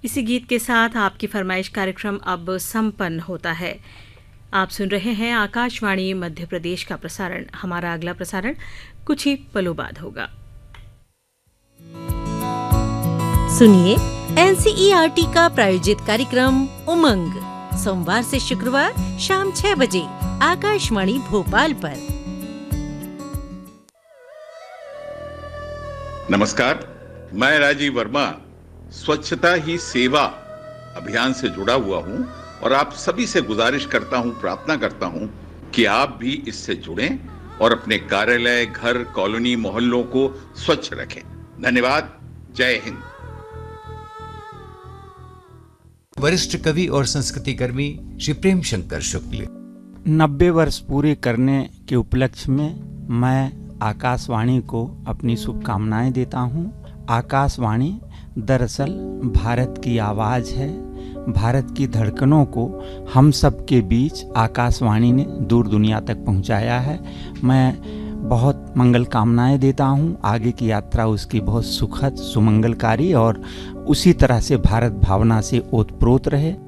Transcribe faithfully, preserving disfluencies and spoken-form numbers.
इसी गीत के साथ आपकी फरमाइश कार्यक्रम अब संपन्न होता है। आप सुन रहे हैं आकाशवाणी मध्य प्रदेश का प्रसारण। हमारा अगला प्रसारण कुछ ही पलों बाद होगा। सुनिए एनसीईआरटी का प्रायोजित कार्यक्रम उमंग, सोमवार से शुक्रवार शाम छह बजे आकाशवाणी भोपाल पर। नमस्कार, मैं राजीव वर्मा स्वच्छता ही सेवा अभियान से जुड़ा हुआ हूं और आप सभी से गुजारिश करता हूं, प्रार्थना करता हूं कि आप भी इससे जुड़ें और अपने कार्यालय, घर, कॉलोनी, मोहल्लों को स्वच्छ रखें। धन्यवाद। जय हिंद। वरिष्ठ कवि और संस्कृति कर्मी श्री प्रेम शंकर शुक्ल। नब्बे वर्ष पूरे करने के उपलक्ष्य में मैं आकाशवाणी को अपनी शुभकामनाएं देता हूं। आकाशवाणी दरअसल भारत की आवाज़ है। भारत की धड़कनों को हम सब के बीच आकाशवाणी ने दूर दुनिया तक पहुंचाया है। मैं बहुत मंगल कामनाएं देता हूं। आगे की यात्रा उसकी बहुत सुखद, सुमंगलकारी और उसी तरह से भारत भावना से ओतप्रोत रहे।